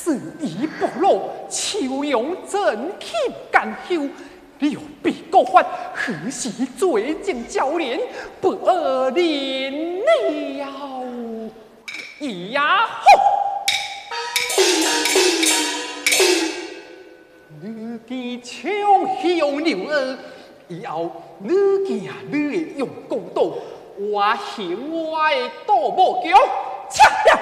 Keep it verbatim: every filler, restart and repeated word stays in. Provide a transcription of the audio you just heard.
是以不露，秋阳真气干休。刘备告发，何时最近交连，不怜了？咿呀吼！你见枪向牛儿，以后你见你的用公道，我行我的大木桥，切了。